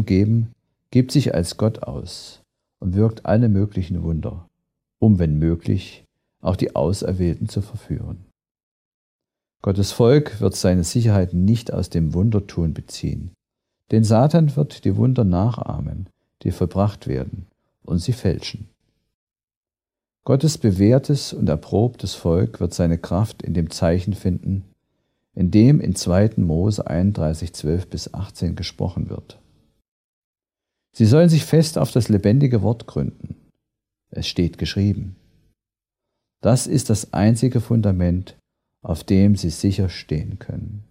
umgeben, gibt sich als Gott aus und wirkt alle möglichen Wunder, um, wenn möglich, auch die Auserwählten zu verführen. Gottes Volk wird seine Sicherheit nicht aus dem Wundertun beziehen, denn Satan wird die Wunder nachahmen, die vollbracht werden, und sie fälschen. Gottes bewährtes und erprobtes Volk wird seine Kraft in dem Zeichen finden, in dem in 2. Mose 31, 12-18 gesprochen wird. Sie sollen sich fest auf das lebendige Wort gründen. Es steht geschrieben. Das ist das einzige Fundament, auf dem sie sicher stehen können.